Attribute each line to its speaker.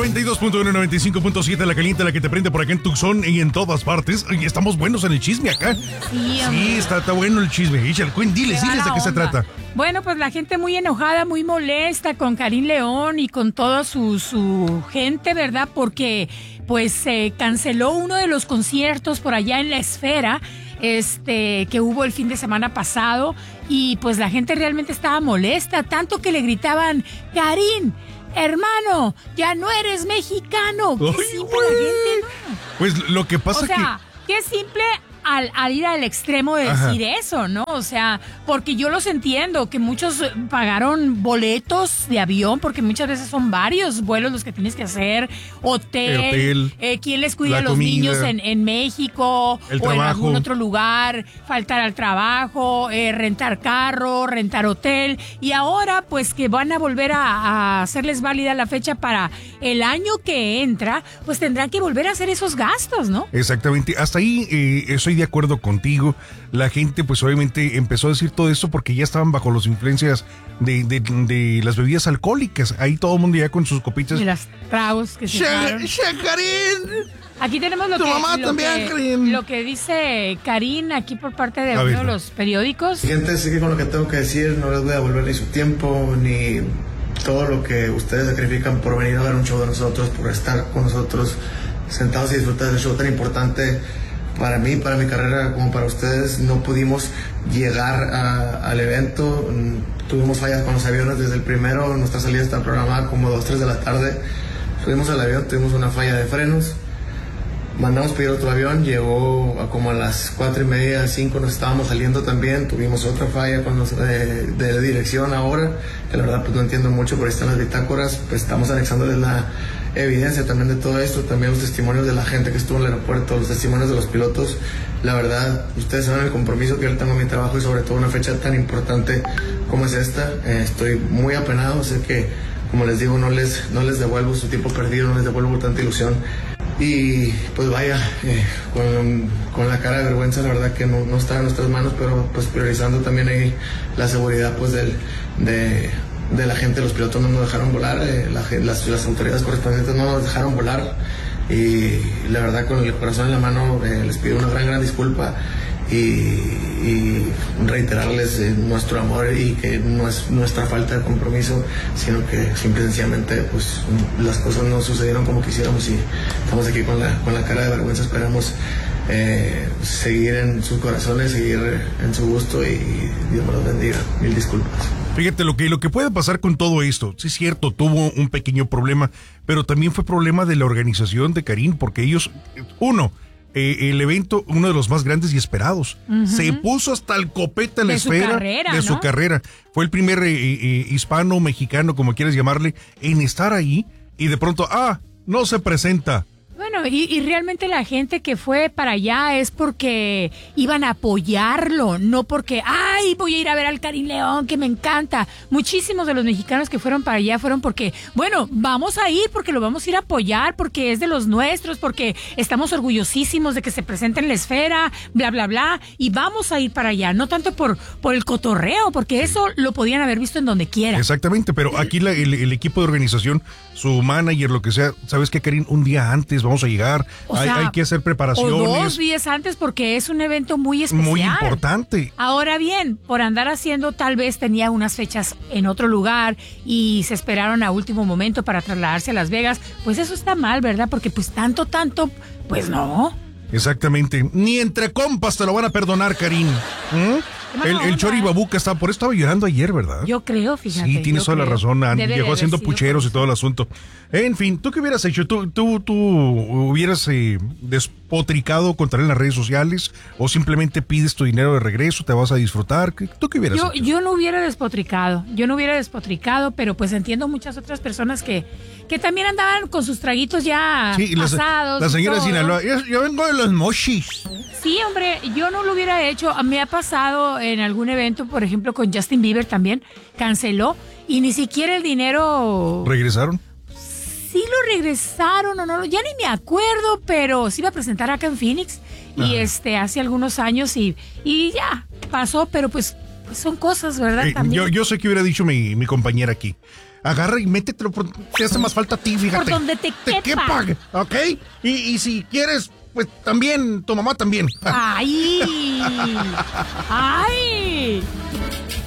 Speaker 1: 92.1, 95.7, la caliente, la que te prende por acá en Tucson y en todas partes. Y estamos buenos en el chisme acá. Sí, está bueno el chisme. Échale, diles de qué se trata.
Speaker 2: Bueno, pues la gente muy enojada, muy molesta con Karim León y con toda su gente, ¿verdad? Porque pues se canceló uno de los conciertos por allá en La Esfera, que hubo el fin de semana pasado, y pues la gente realmente estaba molesta, tanto que le gritaban: Karim, hermano, ya no eres mexicano. Qué simple la gente, ¿no?
Speaker 1: Pues lo que pasa
Speaker 2: qué simple al ir al extremo de decir eso, ¿no? O sea, porque yo los entiendo, que muchos pagaron boletos de avión, porque muchas veces son varios vuelos los que tienes que hacer, hotel, quién les cuida a los niños en México, o
Speaker 1: trabajo,
Speaker 2: en algún otro lugar, faltar al trabajo, rentar carro, rentar hotel, y ahora pues que van a volver a hacerles válida la fecha para el año que entra, pues tendrán que volver a hacer esos gastos, ¿no?
Speaker 1: Exactamente, hasta ahí estoy de acuerdo contigo. La gente pues obviamente empezó a decir todo esto porque ya estaban bajo las influencias de las bebidas alcohólicas. Ahí todo el mundo ya con sus copitas.
Speaker 2: Y las tragos que se echaron.
Speaker 1: Karim.
Speaker 2: Aquí tenemos lo que dice Karim aquí por parte de uno de los periódicos.
Speaker 3: Gente, sé que con lo que tengo que decir no les voy a devolver ni su tiempo ni todo lo que ustedes sacrifican por venir a ver un show de nosotros, por estar con nosotros sentados y disfrutar de ese show tan importante para mí, para mi carrera, como para ustedes. No pudimos llegar al evento, tuvimos fallas con los aviones desde el primero. Nuestra salida está programada como 2, 3 de la tarde. Subimos al avión, tuvimos una falla de frenos, mandamos pedir otro avión, llegó como a las 4:30, 5 nos estábamos saliendo también, tuvimos otra falla de dirección ahora, que la verdad pues no entiendo mucho, por ahí están las bitácoras, pues estamos anexándoles la evidencia también de todo esto, también los testimonios de la gente que estuvo en el aeropuerto, los testimonios de los pilotos. La verdad, ustedes saben el compromiso que yo tengo en mi trabajo y sobre todo una fecha tan importante como es esta. Estoy muy apenado, sé que, como les digo, no les devuelvo su tiempo perdido, no les devuelvo tanta ilusión. Y pues vaya, con la cara de vergüenza, la verdad que no está en nuestras manos, pero pues priorizando también ahí la seguridad pues de la gente. Los pilotos no nos dejaron volar, las autoridades correspondientes no nos dejaron volar, y la verdad con el corazón en la mano les pido una gran disculpa y reiterarles nuestro amor, y que no es nuestra falta de compromiso, sino que simple y sencillamente pues las cosas no sucedieron como quisiéramos, y estamos aquí con la cara de vergüenza. Esperamos seguir en sus corazones, seguir en su gusto, y Dios me los bendiga. Mil disculpas.
Speaker 1: Fíjate lo que puede pasar con todo esto. Sí es cierto, tuvo un pequeño problema, pero también fue problema de la organización de Karim, porque ellos, el evento, uno de los más grandes y esperados, se puso hasta el copete en la esfera de su carrera. Fue el primer hispano, mexicano, como quieras llamarle, en estar ahí, y de pronto, no se presenta.
Speaker 2: Bueno, y realmente la gente que fue para allá es porque iban a apoyarlo, no porque, voy a ir a ver al Karim León, que me encanta. Muchísimos de los mexicanos que fueron para allá fueron porque, bueno, vamos a ir porque lo vamos a ir a apoyar, porque es de los nuestros, porque estamos orgullosísimos de que se presente en La Esfera, bla, bla, bla, y vamos a ir para allá, no tanto por el cotorreo, porque eso lo podían haber visto en donde quiera.
Speaker 1: Exactamente, pero aquí el equipo de organización, su manager, lo que sea, ¿sabes qué, Karim? Un día antes vamos a llegar, hay que hacer preparaciones.
Speaker 2: O 2 días antes, porque es un evento muy especial.
Speaker 1: Muy importante.
Speaker 2: Ahora bien, por andar haciendo, tal vez tenía unas fechas en otro lugar y se esperaron a último momento para trasladarse a Las Vegas, pues eso está mal, ¿verdad? Porque pues tanto, pues no.
Speaker 1: Exactamente, ni entre compas te lo van a perdonar, Karim. El Chori Babuca por eso estaba llorando ayer, ¿verdad?
Speaker 2: Yo creo, fíjate.
Speaker 1: Sí, tienes toda la razón. Llegó haciendo pucheros y todo el asunto. En fin, ¿tú qué hubieras hecho? ¿Tú hubieras despotricado contra él en las redes sociales? ¿O simplemente pides tu dinero de regreso, te vas a disfrutar? ¿Tú qué hubieras hecho?
Speaker 2: Yo no hubiera despotricado. Pero pues entiendo muchas otras personas que también andaban con sus traguitos ya pasados.
Speaker 1: La señora de Sinaloa, yo vengo de los mochis.
Speaker 2: Sí, hombre, yo no lo hubiera hecho. Me ha pasado en algún evento, por ejemplo, con Justin Bieber también, canceló y ni siquiera el dinero...
Speaker 1: ¿Regresaron?
Speaker 2: Sí lo regresaron o no, ya ni me acuerdo, pero sí iba a presentar acá en Phoenix y hace algunos años y ya pasó, pero pues son cosas, ¿verdad? También.
Speaker 1: Yo sé que hubiera dicho mi compañera aquí. agarra y métetelo, te hace más falta a ti, fíjate.
Speaker 2: Por donde te quepa.
Speaker 1: ¿Ok? Y si quieres, pues también, tu mamá también.
Speaker 2: ¡Ay! ¡Ay!